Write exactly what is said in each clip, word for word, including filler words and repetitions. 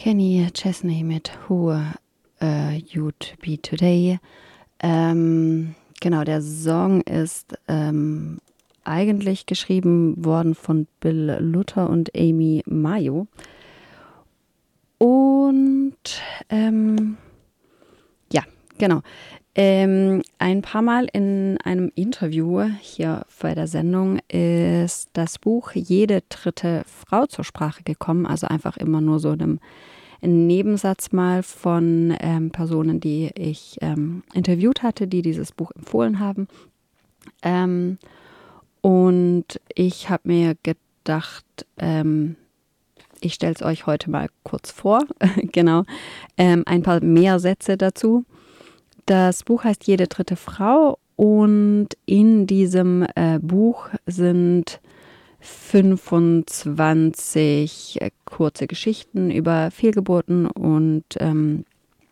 Kenny Chesney mit Who uh, You'd Be Today. Ähm, genau, der Song ist ähm, eigentlich geschrieben worden von Bill Luther und Amy Mayo. Und ähm, ja, genau. Ähm, ein paar Mal in einem Interview hier bei der Sendung ist das Buch Jede dritte Frau zur Sprache gekommen. Also einfach immer nur so einem Nebensatz mal von ähm, Personen, die ich ähm, interviewt hatte, die dieses Buch empfohlen haben. Ähm, und ich habe mir gedacht, ähm, ich stelle es euch heute mal kurz vor. Genau, ähm, ein paar mehr Sätze dazu. Das Buch heißt Jede dritte Frau und in diesem äh, Buch sind fünfundzwanzig äh, kurze Geschichten über Fehlgeburten und ähm,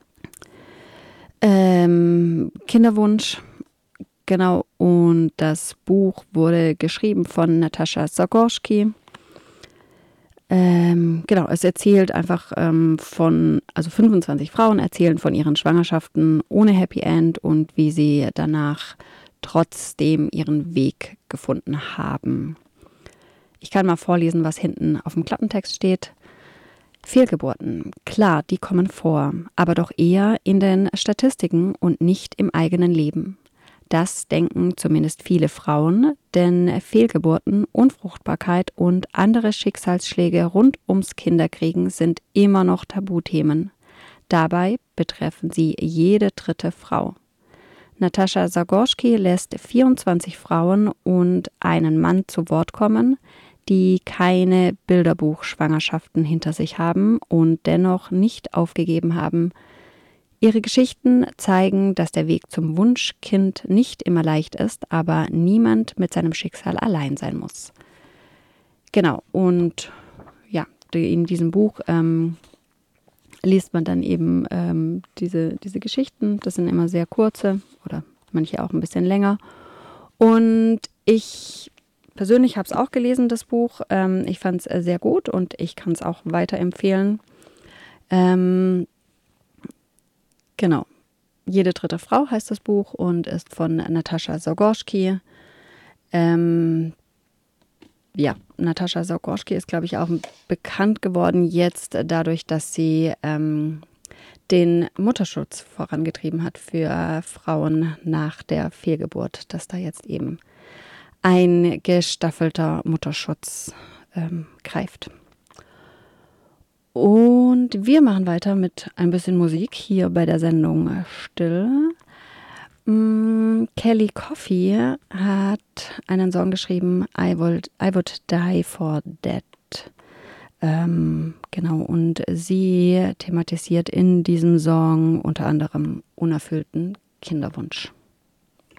ähm, Kinderwunsch. Genau, und das Buch wurde geschrieben von Natascha Zagorski. Ähm, genau, es erzählt einfach ähm, von, also fünfundzwanzig Frauen erzählen von ihren Schwangerschaften ohne Happy End und wie sie danach trotzdem ihren Weg gefunden haben. Ich kann mal vorlesen, was hinten auf dem Klappentext steht. Fehlgeburten, klar, die kommen vor, aber doch eher in den Statistiken und nicht im eigenen Leben. Das denken zumindest viele Frauen, denn Fehlgeburten, Unfruchtbarkeit und andere Schicksalsschläge rund ums Kinderkriegen sind immer noch Tabuthemen. Dabei betreffen sie jede dritte Frau. Natascha Zagorski lässt vierundzwanzig Frauen und einen Mann zu Wort kommen, die keine Bilderbuchschwangerschaften hinter sich haben und dennoch nicht aufgegeben haben. Ihre Geschichten zeigen, dass der Weg zum Wunschkind nicht immer leicht ist, aber niemand mit seinem Schicksal allein sein muss. Genau, und ja, in diesem Buch ähm, liest man dann eben ähm, diese, diese Geschichten. Das sind immer sehr kurze oder manche auch ein bisschen länger. Und ich persönlich habe es auch gelesen, das Buch. Ähm, ich fand es sehr gut und ich kann es auch weiterempfehlen. Ähm, genau. Jede dritte Frau heißt das Buch und ist von Natascha Zagorski. Ähm, ja, Natascha Zagorski ist, glaube ich, auch bekannt geworden jetzt dadurch, dass sie ähm, den Mutterschutz vorangetrieben hat für Frauen nach der Fehlgeburt, dass da jetzt eben ein gestaffelter Mutterschutz ähm, greift. Und wir machen weiter mit ein bisschen Musik hier bei der Sendung Still. Mm, Kelly Coffey hat einen Song geschrieben, I would, I would die for that. Ähm, genau, und sie thematisiert in diesem Song unter anderem unerfüllten Kinderwunsch.